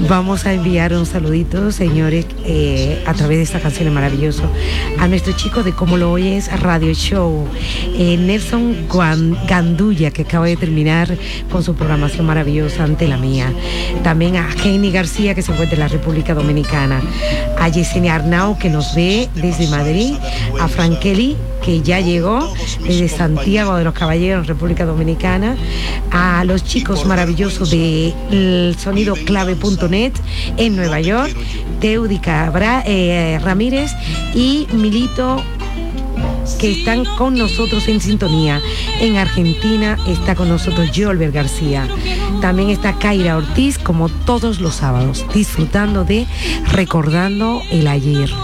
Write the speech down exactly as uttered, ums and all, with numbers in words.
Vamos a enviar un saludito, señores, eh, a través de esta canción maravillosa, a nuestro chico de Cómo lo oyes Radio Show, eh, Nelson Guan, Gandulla, que acaba de terminar con su programación maravillosa ante la mía. También a Jenny García, que se encuentra en la República Dominicana. A Yesenia Arnau, que nos ve desde Madrid. A Frankeli, que ya llegó desde Santiago de los Caballeros, República Dominicana. A los chicos maravillosos de el sonido clave punto net en Nueva York, Teudi Cabra, eh, Ramírez y Milito, que están con nosotros en sintonía. En Argentina está con nosotros Jolber García. También está Kaira Ortiz, como todos los sábados, disfrutando de Recordando el Ayer.